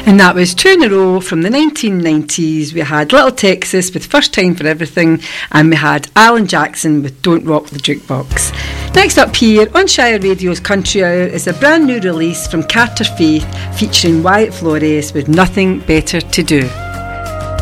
And that was two in a row from the 1990s. We had Little Texas with First Time for Everything, and we had Alan Jackson with Don't Rock the Jukebox. Next up here on Shire Radio's Country Hour is a brand new release from Carter Faith featuring Wyatt Flores with Nothing Better to Do.